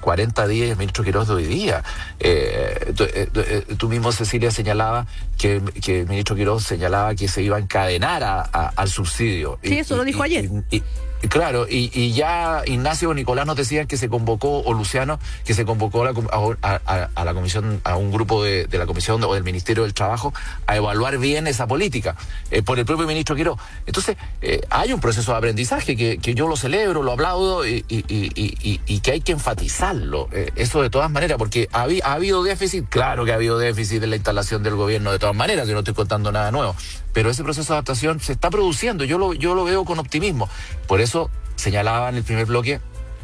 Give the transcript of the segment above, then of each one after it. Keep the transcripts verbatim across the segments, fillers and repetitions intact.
cuarenta días el ministro Quirós de hoy día. Eh, tú, eh, tú mismo, Cecilia, señalaba que, que el ministro Quirós señalaba que se iba a encadenar a, a, al subsidio. Sí, y, eso lo dijo y, ayer. Y, y, Claro, y, y ya Ignacio o Nicolás nos decían que se convocó, o Luciano, que se convocó a, la, a, a, a la comisión, a un grupo de, de la comisión o del Ministerio del Trabajo a evaluar bien esa política, eh, por el propio ministro Quirós. Entonces, eh, hay un proceso de aprendizaje que, que yo lo celebro, lo aplaudo y, y, y, y, y que hay que enfatizarlo, eh, eso de todas maneras, porque ha, ha habido déficit, claro que ha habido déficit en la instalación del gobierno de todas maneras, yo no estoy contando nada nuevo, pero ese proceso de adaptación se está produciendo, yo lo, yo lo veo con optimismo. Por eso señalaba en el primer bloque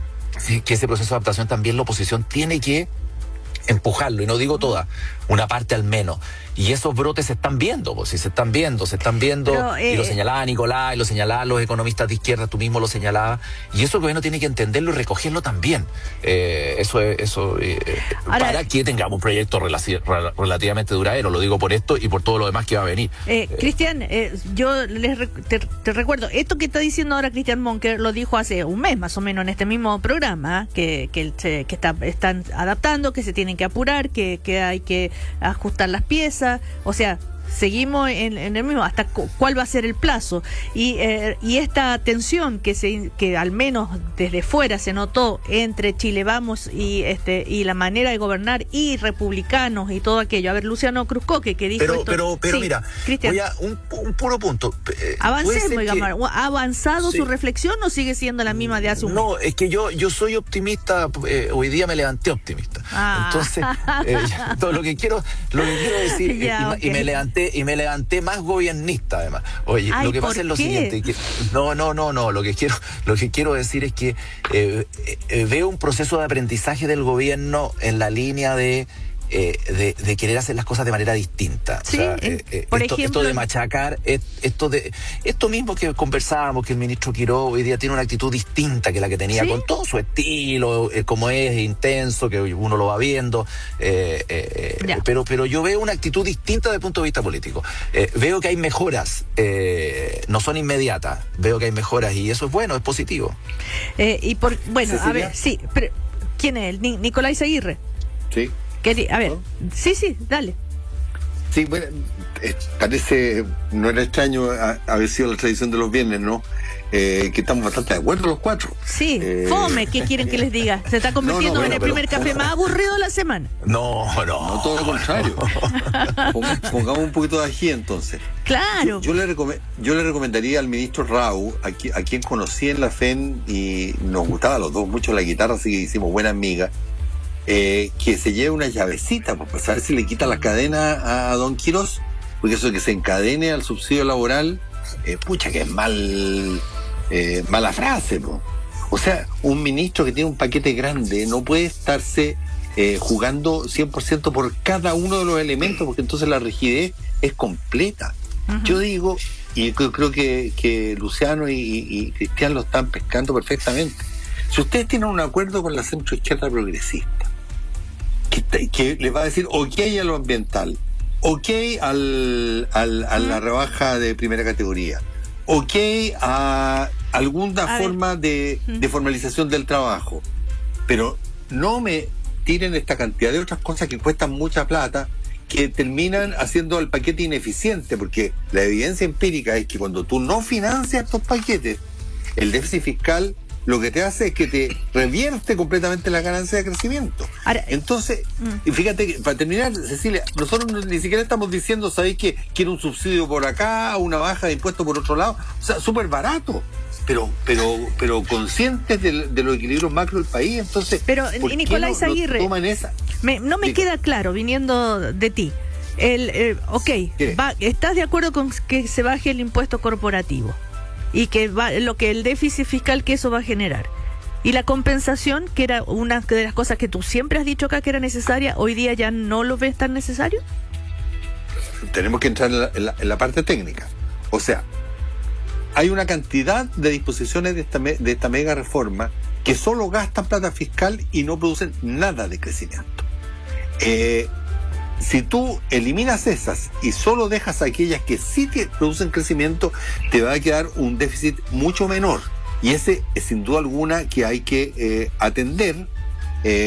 que ese proceso de adaptación también la oposición tiene que empujarlo, y no digo toda, una parte al menos. Y esos brotes se están viendo, pues, si se están viendo, se están viendo, Pero, eh, y lo señalaba Nicolás, y lo señalaban los economistas de izquierda, tú mismo lo señalabas, y eso el gobierno tiene que entenderlo y recogerlo también. Eh, eso es, eso eh, Ahora, para que tengamos un proyecto relaci- relativamente duradero, lo digo por esto y por todo lo demás que va a venir. Eh, eh, Cristian, eh, yo les rec- te, te recuerdo, esto que está diciendo ahora Cristian Monker lo dijo hace un mes más o menos en este mismo programa, que, que, se, que está, están adaptando, que se tienen que apurar, que, que hay que ajustar las piezas. O sea, seguimos en, en el mismo, hasta cu- cuál va a ser el plazo. Y, eh, y esta tensión que se que al menos desde fuera se notó entre Chile Vamos y este y la manera de gobernar y republicanos y todo aquello. A ver, Luciano Cruzcoque, que dijo pero, esto. Pero, pero sí, mira, Cristian, voy a un, un puro punto. Eh, avancemos, digamos, ¿ha avanzado sí. su reflexión o sigue siendo la misma de hace un No, mes? es que yo yo soy optimista, eh, hoy día me levanté optimista. Ah. Entonces, eh, todo lo que quiero, lo que quiero decir, Ya, y, okay. y me levanté y me levanté más gobiernista además. Oye, Ay, lo que ¿por pasa es lo qué? siguiente, que no, no, no, no, lo que quiero, lo que quiero decir es que eh, eh, veo un proceso de aprendizaje del gobierno en la línea de Eh, de, de querer hacer las cosas de manera distinta. Sí, o sea, eh, eh, por esto, ejemplo, esto de machacar, eh, esto de esto mismo que conversábamos, que el ministro Quirós hoy día tiene una actitud distinta que la que tenía, ¿sí? Con todo su estilo, eh, como es intenso, que uno lo va viendo, eh, eh, eh, pero pero yo veo una actitud distinta desde el punto de vista político. Eh, veo que hay mejoras, eh, no son inmediatas, veo que hay mejoras y eso es bueno, es positivo. Eh, y por bueno, ¿Cecilia? a ver, sí, pero ¿quién es él? Ni- Nicolás Aguirre. Sí. Queri- A ver, ¿No? sí, sí, dale. Sí, bueno, eh, parece, no era extraño a- haber sido la tradición de los viernes, ¿no? Eh, que estamos bastante de acuerdo los cuatro. Sí, Eh, fome, ¿qué quieren que les diga? Se está convirtiendo no, no, en bueno, el pero- primer café más aburrido de la semana. No, no. No, todo lo contrario. Pong- Pongamos un poquito de ají entonces. Claro. Yo, yo, le recome- yo le recomendaría al ministro Rau, a, qui- a quien conocí en la F E N y nos gustaba a los dos mucho la guitarra, así que hicimos buena amiga, eh, que se lleve una llavecita, pues, para saber si le quita la cadena a, a don Quirós, porque eso de que se encadene al subsidio laboral, eh, pucha que es mal, eh, mala frase, po. O sea, un ministro que tiene un paquete grande no puede estarse eh, jugando cien por ciento por cada uno de los elementos, porque entonces la rigidez es completa. Ujú. Yo digo, y creo, creo que, que Luciano y, y Cristian lo están pescando perfectamente. Si ustedes tienen un acuerdo con la centroizquierda progresista, que, que les va a decir ok a lo ambiental, ok al, al, a la rebaja de primera categoría, ok a alguna A forma de, de formalización del trabajo, pero no me tiren esta cantidad de otras cosas que cuestan mucha plata, que terminan haciendo el paquete ineficiente, porque la evidencia empírica es que cuando tú no financias estos paquetes, el déficit fiscal lo que te hace es que te revierte completamente la ganancia de crecimiento. Ahora, Entonces, mm. y fíjate que, para terminar, Cecilia, nosotros ni siquiera estamos diciendo, ¿sabéis que quiere un subsidio por acá, una baja de impuestos por otro lado? O sea, súper barato, pero pero pero conscientes de, de los equilibrios macro del país. Entonces, Pero, ¿por y qué Nicolás no- no Aguirre, toman esa? Me, no me Diga. queda claro, viniendo de ti. El, eh, ok, ¿Qué? va, ¿estás de acuerdo con que se baje el impuesto corporativo? Y que va, lo que el déficit fiscal que eso va a generar. Y la compensación, que era una de las cosas que tú siempre has dicho acá que era necesaria, hoy día ya no lo ves tan necesario. Tenemos que entrar en la, en la- en la parte técnica. O sea, hay una cantidad de disposiciones de esta, me- de esta mega reforma que solo gastan plata fiscal y no producen nada de crecimiento. Eh, si tú eliminas esas y solo dejas aquellas que sí te producen crecimiento, te va a quedar un déficit mucho menor. Y ese es sin duda alguna que hay que eh, atender